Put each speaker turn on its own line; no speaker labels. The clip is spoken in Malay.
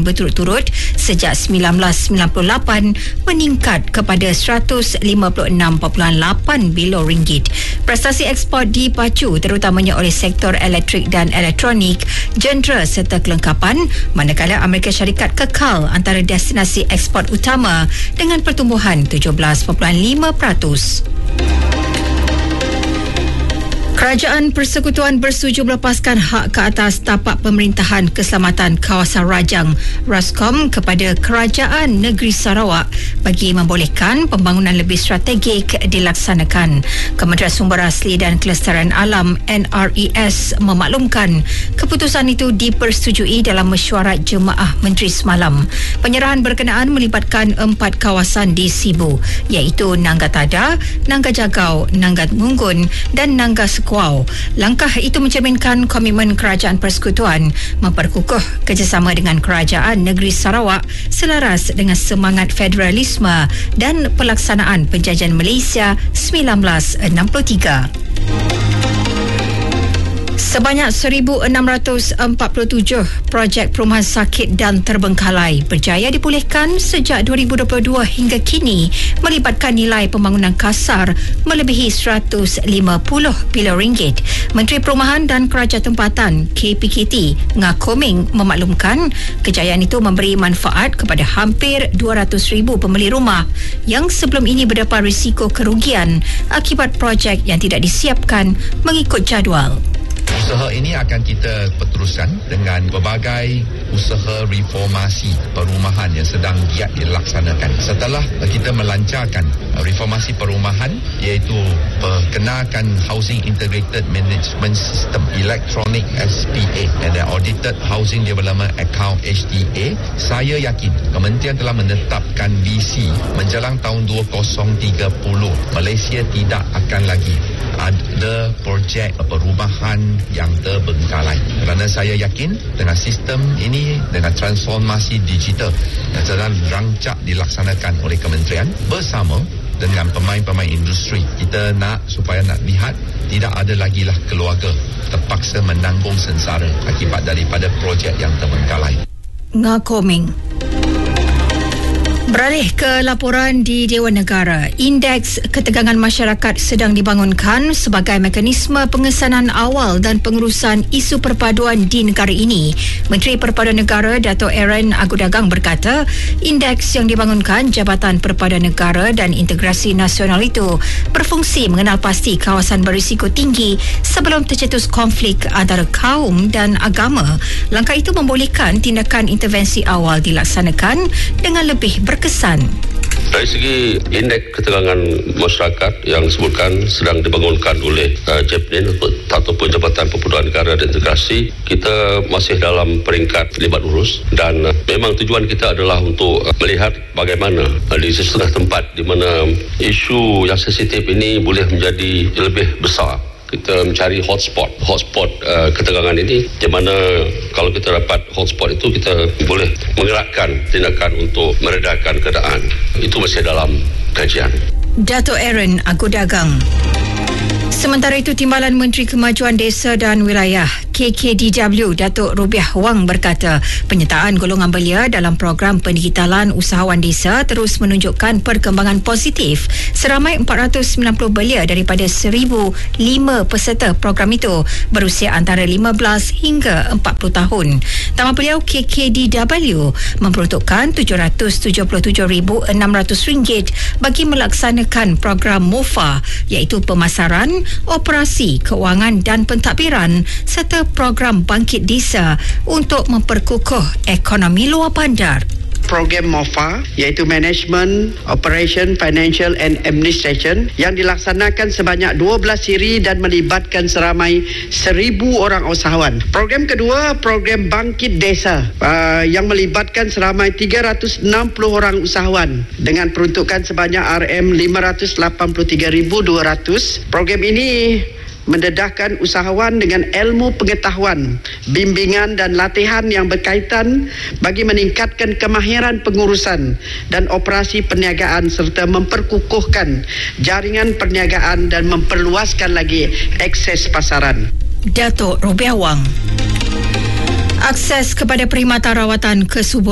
berturut-turut sejak 1998 meningkat kepada 156.8 bilion ringgit. Prestasi ekspor dipacu terutamanya oleh sektor elektrik dan elektronik, jentera serta kelengkapan, manakala Amerika Syarikat kekal antara destinasi ekspor utama dengan pertumbuhan 17.5%. Kerajaan Persekutuan bersetuju melepaskan hak ke atas tapak pemerintahan keselamatan kawasan Rajang Rascom kepada Kerajaan Negeri Sarawak bagi membolehkan pembangunan lebih strategik dilaksanakan. Kementerian Sumber Asli dan Kelestarian Alam NRES memaklumkan keputusan itu dipersetujui dalam mesyuarat Jemaah Menteri semalam. Penyerahan berkenaan melibatkan 4 kawasan di Sibu, iaitu Nangga Tada, Nangga Jagau, Nangga Ngunggun dan Nangga Sekuau. Langkah itu mencerminkan komitmen Kerajaan Persekutuan memperkukuh kerjasama dengan Kerajaan Negeri Sarawak selaras dengan semangat federalisme dan pelaksanaan penjajahan Malaysia 1963. Sebanyak 1,647 projek perumahan sakit dan terbengkalai berjaya dipulihkan sejak 2022 hingga kini, melibatkan nilai pembangunan kasar melebihi 150 bilion ringgit. Menteri Perumahan dan Kerajaan Tempatan KPKT Ngakoming memaklumkan kejayaan itu memberi manfaat kepada hampir 200,000 pembeli rumah yang sebelum ini berdepan risiko kerugian akibat projek yang tidak disiapkan mengikut jadual.
Usaha ini akan kita teruskan dengan berbagai usaha reformasi perumahan yang sedang giat dilaksanakan. Setelah kita melancarkan reformasi perumahan, iaitu perkenalkan Housing Integrated Management System, Electronic SPA and Audited Housing Development Account HDA, saya yakin Kementerian telah menetapkan visi menjelang tahun 2030 Malaysia tidak akan lagi ada projek perumahan yang terbengkalai. Kerana saya yakin dengan sistem ini, dengan transformasi digital yang sedang rancak dilaksanakan oleh kementerian bersama dengan pemain-pemain industri, kita nak supaya nak lihat tidak ada lagi lah keluarga terpaksa menanggung sengsara akibat daripada projek yang terbengkalai.
Ngakoming. Beralih ke laporan di Dewan Negara, indeks ketegangan masyarakat sedang dibangunkan sebagai mekanisme pengesanan awal dan pengurusan isu perpaduan di negara ini. Menteri Perpaduan Negara Dato' Aaron Agudagang berkata, indeks yang dibangunkan Jabatan Perpaduan Negara dan Integrasi Nasional itu berfungsi mengenal pasti kawasan berisiko tinggi sebelum tercetus konflik antara kaum dan agama. Langkah itu membolehkan tindakan intervensi awal dilaksanakan dengan lebih berkesan.
Dari segi indeks ketegangan masyarakat yang disebutkan sedang dibangunkan oleh JPN ataupun Jabatan Perpaduan Negara dan Integrasi, kita masih dalam peringkat 5 lurus dan memang tujuan kita adalah untuk melihat bagaimana di setengah tempat di mana isu yang sensitif ini boleh menjadi lebih besar. Kita mencari hotspot ketegangan ini, di mana kalau kita dapat hotspot itu, kita boleh menggerakkan tindakan untuk meredakan keadaan. Itu masih dalam kajian.
Dato' Aaron Agudagang. Sementara itu, Timbalan Menteri Kemajuan Desa dan Wilayah KKDW Datuk Rubiah Wang berkata penyertaan golongan belia dalam program pendigitalan usahawan desa terus menunjukkan perkembangan positif. Seramai 490 belia daripada 1,005 peserta program itu berusia antara 15 hingga 40 tahun. Tambah beliau, KKDW memperuntukkan RM777,600 bagi melaksanakan program MOFA, iaitu pemasaran, operasi, keuangan dan pentadbiran serta program bangkit desa untuk memperkukuh ekonomi luar bandar.
Program MOFA, iaitu Management, Operation, Financial and Administration, yang dilaksanakan sebanyak 12 siri dan melibatkan seramai 1,000 orang usahawan. Program kedua, program Bangkit Desa, yang melibatkan seramai 360 orang usahawan dengan peruntukan sebanyak RM583,200. Program ini mendedahkan usahawan dengan ilmu pengetahuan, bimbingan dan latihan yang berkaitan bagi meningkatkan kemahiran pengurusan dan operasi perniagaan serta memperkukuhkan jaringan perniagaan dan memperluaskan lagi akses pasaran.
Dato' Rubiah Wang. Akses kepada perkhidmatan rawatan ke